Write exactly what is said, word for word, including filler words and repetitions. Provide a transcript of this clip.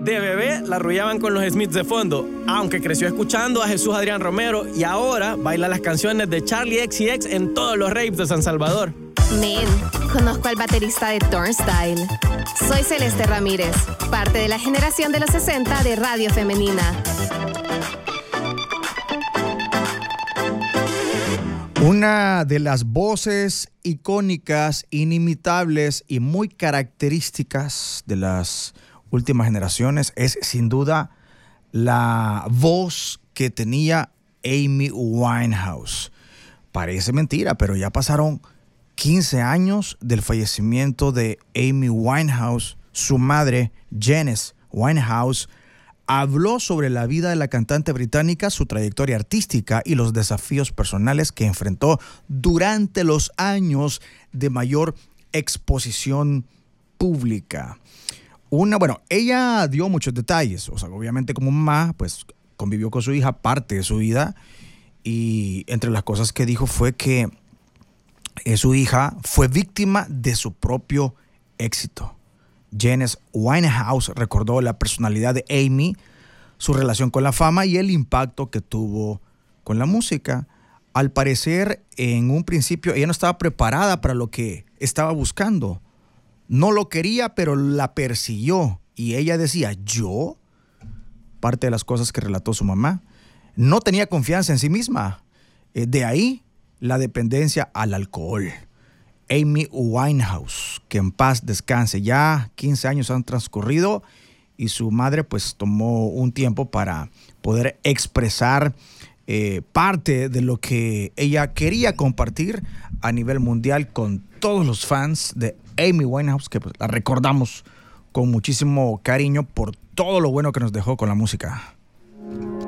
De bebé la arrullaban con los Smiths de fondo, aunque creció escuchando a Jesús Adrián Romero y ahora baila las canciones de Charlie X C X en todos los raves de San Salvador. Men, conozco al baterista de Turnstile. Soy Celeste Ramírez, parte de la generación de los sesenta de Radio Femenina. Una de las voces icónicas, inimitables y muy características de las últimas generaciones es sin duda la voz que tenía Amy Winehouse. Parece mentira, pero ya pasaron quince años del fallecimiento de Amy Winehouse. Su madre, Janice Winehouse, habló sobre la vida de la cantante británica, su trayectoria artística y los desafíos personales que enfrentó durante los años de mayor exposición pública. Una, bueno, ella dio muchos detalles, o sea, obviamente como mamá, pues convivió con su hija parte de su vida, y entre las cosas que dijo fue que eh, su hija fue víctima de su propio éxito. Janice Winehouse recordó la personalidad de Amy, su relación con la fama y el impacto que tuvo con la música. Al parecer, en un principio, ella no estaba preparada para lo que estaba buscando. No lo quería, pero la persiguió. Y ella decía, ¿yo? Parte de las cosas que relató su mamá. No tenía confianza en sí misma. Eh, de ahí, la dependencia al alcohol. Amy Winehouse, que en paz descanse. Ya quince años han transcurrido y su madre pues tomó un tiempo para poder expresar eh, parte de lo que ella quería compartir a nivel mundial con todos los fans de Amy Winehouse, que pues, la recordamos con muchísimo cariño por todo lo bueno que nos dejó con la música.